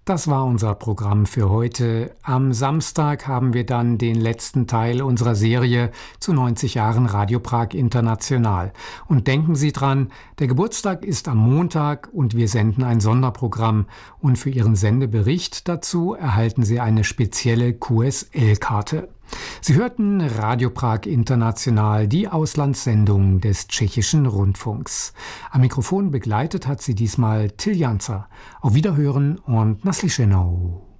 Das war unser Programm für heute. Am Samstag haben wir dann den letzten Teil unserer Serie zu 90 Jahren Radio Prag International. Und denken Sie dran, der Geburtstag ist am Montag und wir senden ein Sonderprogramm. Und für Ihren Sendebericht dazu erhalten Sie eine spezielle QSL-Karte. Sie hörten Radio Prag International, die Auslandssendung des tschechischen Rundfunks. Am Mikrofon begleitet hat sie diesmal Till Janzer. Auf Wiederhören und naslyšenou.